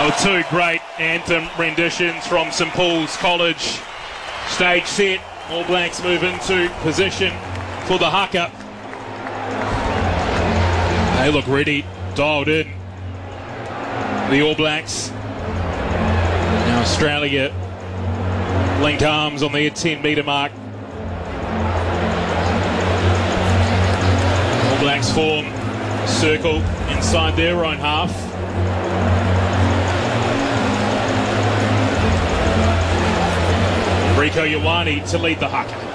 Well, two great anthem renditions from St Paul's College. Stage set, All Blacks move into position for the haka. They look ready, dialed in. The All Blacks. Now Australia linked arms on their 10-metre mark. All Blacks form circle inside their own half. Rieko Ioane to lead the haka.